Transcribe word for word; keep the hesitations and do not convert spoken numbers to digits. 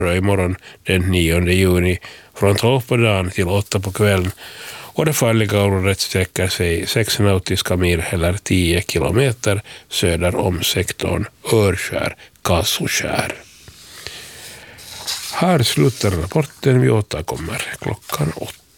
imorgon den nionde juni från tolv på dagen till åtta på kvällen, och det farliga området sträcker sig sex nautiska mil eller tio kilometer söder om sektorn Örskär-Kassuskär. Här slutar rapporten, vi återkommer klockan åtta.